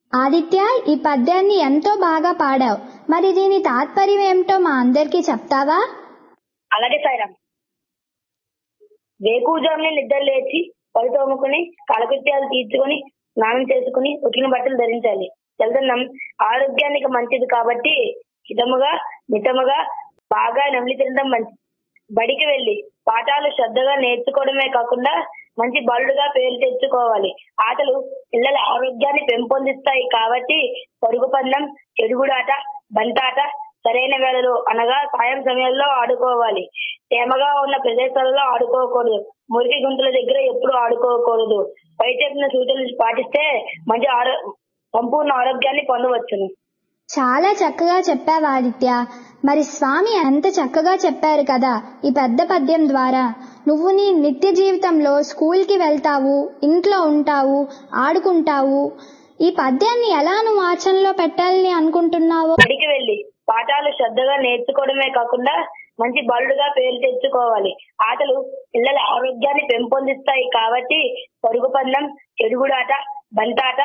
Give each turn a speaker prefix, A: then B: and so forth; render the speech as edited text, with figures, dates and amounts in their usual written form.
A: ఆదిత్య, ఈ పద్యాన్ని ఎంతో బాగా పాడావు. మరి దీని తాత్పర్యం ఏమిటో మా అందరికీ చెప్తావా?
B: అలాగే సాయిరామ్. వేకువజామునే నిద్ర లేచి పళ్ళు తోముకుని కాలకృత్యాలు తీర్చుకుని స్నానం చేసుకుని ఉతికిన బట్టలు ధరించాలి. చల్లదన్నం ఆరోగ్యానికి మంచిది కాబట్టి హితముగా మితముగా బాగా నమిలి తినడం మంచిది. బడికి వెళ్లి పాఠాలు శ్రద్ధగా నేర్చుకోవడమే కాకుండా మంచి బాలుడుగా పేరు తెచ్చుకోవాలి. ఆటలు పిల్లల ఆరోగ్యాన్ని పెంపొందిస్తాయి కాబట్టి పరుగు పందెం, చెడుగుడాట, బంతాట సరైన వేళలో అనగా సాయం సమయంలో ఆడుకోవాలి. తేమగా ఉన్న ప్రదేశాలలో ఆడుకోకూడదు. మురికి గుంతల దగ్గర ఎప్పుడు ఆడుకోకూడదు. పై చెప్పిన సూచనలు పాటిస్తే మంచి సంపూర్ణ ఆరోగ్యాన్ని పొందవచ్చును.
A: చాలా చక్కగా చెప్పావు ఆదిత్య. మరి స్వామి ఎంత చక్కగా చెప్పారు కదా ఈ పెద్ద పద్యం ద్వారా. నువ్వు నీ నిత్య జీవితంలో స్కూల్కి వెళ్తావు, ఇంట్లో ఉంటావు, ఆడుకుంటావు. ఈ పద్యాన్ని ఎలా నువ్వు ఆచరణలో పెట్టాలని అనుకుంటున్నావు?
B: బడికి వెళ్ళి పాఠాలు శ్రద్ధగా నేర్చుకోవడమే కాకుండా మంచి బాలుడుగా పేరు తెచ్చుకోవాలి. ఆటలు పిల్లల ఆరోగ్యాన్ని పెంపొందిస్తాయి కాబట్టి పరుగు పందెం, చెడుగుడాట, బంతాట